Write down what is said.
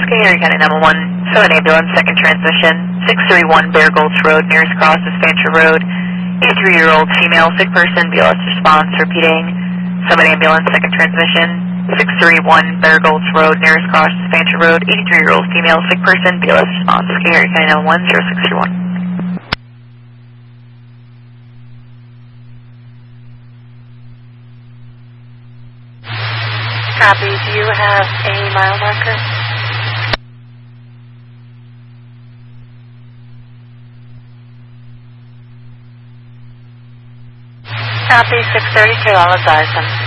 Erie County 911, so an ambulance, second transmission, 631 Bear Gulch Road, nearest cross is Fancher Road. 83-year-old female sick person, BLS response, repeating. Summit ambulance, second transmission, 631 Bear Gulch Road, nearest cross is Fancher Road. 83-year-old female sick person, BLS response, Erie County 911, 0631. Copy. Do you have a mile marker? Copy. 632. I'll advise them.